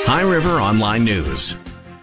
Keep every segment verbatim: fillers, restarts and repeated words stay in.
High River Online News.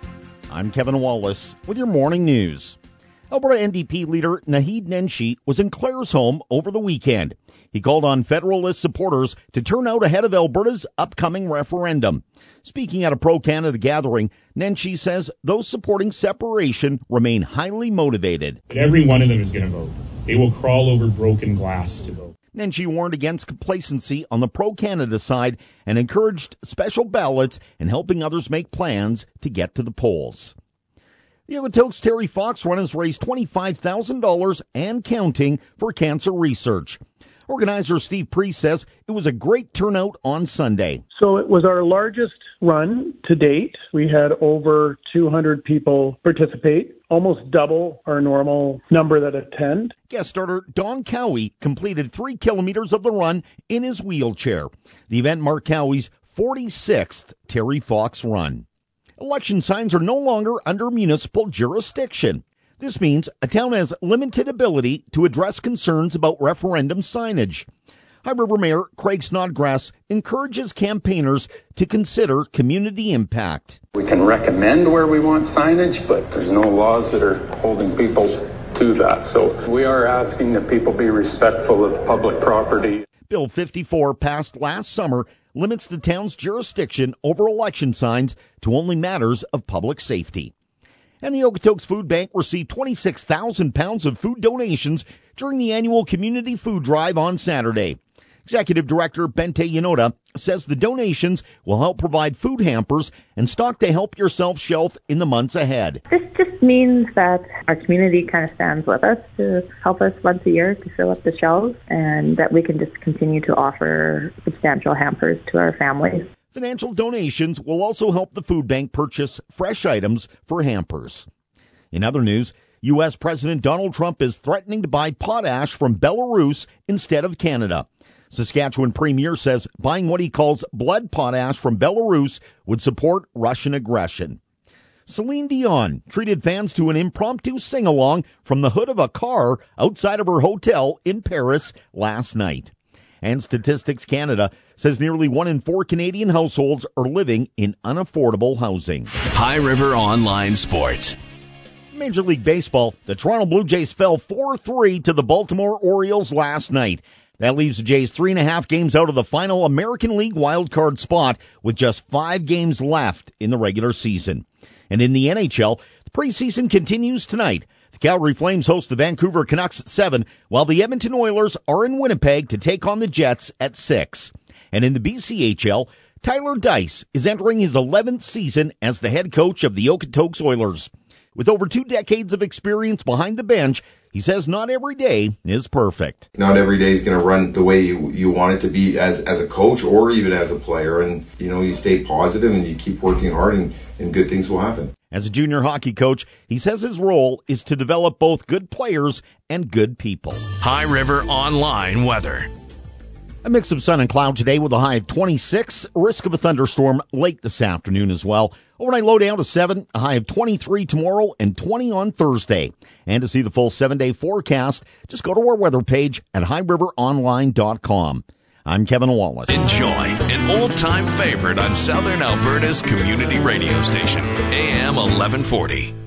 I'm Kevin Wallace with your morning news. Alberta N D P leader Naheed Nenshi was in Clare's home over the weekend. He called on Federalist supporters to turn out ahead of Alberta's upcoming referendum. Speaking at a pro-Canada gathering, Nenshi says those supporting separation remain highly motivated. Every one of them is going to vote. They will crawl over broken glass to vote. Nenshi warned against complacency on the pro-Canada side and encouraged special ballots and helping others make plans to get to the polls. The Okotoks Terry Fox Run has raised twenty-five thousand dollars and counting for cancer research. Organizer Steve Priest says it was a great turnout on Sunday. So it was our largest run to date. We had over two hundred people participate, almost double our normal number that attend. Guest starter Don Cowie completed three kilometers of the run in his wheelchair. The event marked Cowie's forty-sixth Terry Fox Run. Election signs are no longer under municipal jurisdiction. This means a town has limited ability to address concerns about referendum signage. High River Mayor Craig Snodgrass encourages campaigners to consider community impact. We can recommend where we want signage, but there's no laws that are holding people to that. So we are asking that people be respectful of public property. Bill fifty-four, passed last summer, limits the town's jurisdiction over election signs to only matters of public safety. And the Okotoks Food Bank received twenty-six thousand pounds of food donations during the annual community food drive on Saturday. Executive Director Bente Yanoda says the donations will help provide food hampers and stock the Help Yourself shelf in the months ahead. This just means that our community kind of stands with us to help us once a year to fill up the shelves, and that we can just continue to offer substantial hampers to our families. Financial donations will also help the food bank purchase fresh items for hampers. In other news, U S President Donald Trump is threatening to buy potash from Belarus instead of Canada. Saskatchewan Premier says buying what he calls blood potash from Belarus would support Russian aggression. Celine Dion treated fans to an impromptu sing-along from the hood of a car outside of her hotel in Paris last night. And Statistics Canada says nearly one in four Canadian households are living in unaffordable housing. High River Online Sports. Major League Baseball, the Toronto Blue Jays fell four three to the Baltimore Orioles last night. That leaves the Jays three and a half games out of the final American League wildcard spot with just five games left in the regular season. And in the N H L, the preseason continues tonight. The Calgary Flames host the Vancouver Canucks at seven, while the Edmonton Oilers are in Winnipeg to take on the Jets at six. And in the B C H L, Tyler Dice is entering his eleventh season as the head coach of the Okotoks Oilers. With over two decades of experience behind the bench, he says not every day is perfect. Not every day is going to run the way you, you want it to be as, as a coach or even as a player. And, you know, you stay positive and you keep working hard and, and good things will happen. As a junior hockey coach, he says his role is to develop both good players and good people. High River Online weather. A mix of sun and cloud today with a high of twenty-six. Risk of a thunderstorm late this afternoon as well. Overnight low down to seven, a high of twenty-three tomorrow and twenty on Thursday. And to see the full seven-day forecast, just go to our weather page at high river online dot com. I'm Kevin Wallace. Enjoy an old-time favorite on Southern Alberta's community radio station, A M eleven forty.